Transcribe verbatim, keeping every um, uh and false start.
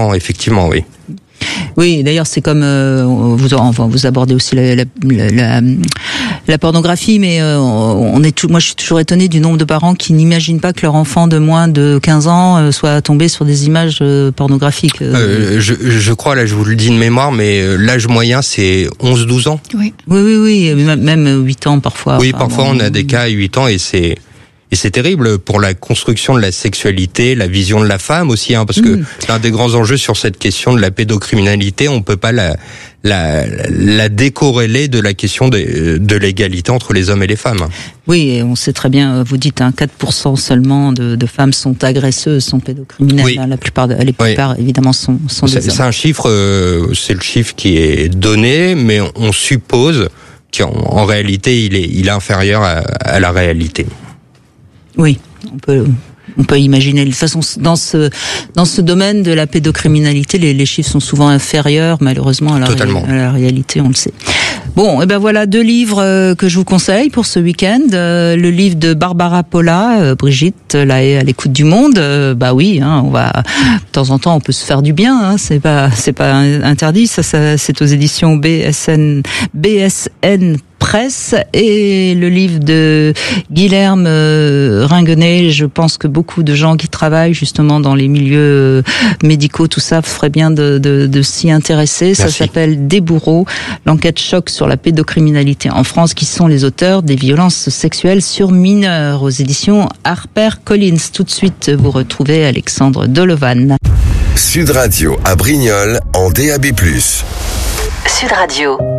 parents, effectivement, oui. Oui, d'ailleurs, c'est comme euh, vous, enfin, vous abordez aussi la, la, la, la pornographie, mais euh, on est tout, moi, je suis toujours étonnée du nombre de parents qui n'imaginent pas que leur enfant de moins de quinze ans euh, soit tombé sur des images euh, pornographiques. Euh, je, je crois, là, je vous le dis de mémoire, mais l'âge moyen, c'est onze douze ans. Oui, oui, oui, oui, même huit ans parfois. Oui, enfin, parfois, bon, on a des cas à huit ans et c'est... Et c'est terrible pour la construction de la sexualité, la vision de la femme aussi, hein, parce que mmh. l'un des grands enjeux sur cette question de la pédocriminalité, on peut pas la, la, la décorréler de la question de, de l'égalité entre les hommes et les femmes. Oui, et on sait très bien, vous dites, hein, quatre pour cent seulement de, de femmes sont agresseuses, sont pédocriminelles. Oui. La plupart, les plupart oui. évidemment, sont, sont des c'est, hommes. C'est un chiffre, euh, c'est le chiffre qui est donné, mais on suppose qu'en en réalité, il est, il est inférieur à, à la réalité. Oui, on peut, on peut imaginer. De toute façon, dans ce, dans ce domaine de la pédocriminalité, les, les chiffres sont souvent inférieurs, malheureusement, à la, ré, à la réalité, on le sait. Bon, et ben voilà deux livres euh, que je vous conseille pour ce week-end. Euh, le livre de Barbara Polla, euh, Brigitte, là, est à l'écoute du monde. Euh, bah oui, hein, on va, de temps en temps, on peut se faire du bien. Hein, c'est pas, c'est pas interdit. Ça, ça, c'est aux éditions B S N, B S N Presse. Et le livre de Guilherme euh, Ringuenet, je pense que beaucoup de gens qui travaillent justement dans les milieux médicaux, tout ça, ferait bien de, de, de s'y intéresser. Merci. Ça s'appelle Des bourreaux, l'enquête choc sur la pédocriminalité en France, qui sont les auteurs des violences sexuelles sur mineurs, aux éditions HarperCollins. Tout de suite, vous retrouvez Alexandre Dolovan. Sud Radio à Brignoles en D A B plus. Sud Radio.